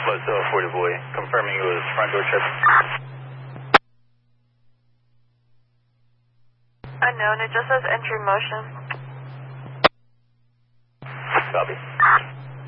Plus 40 boy, confirming it was front door trip. Unknown, it just says entry motion. Copy.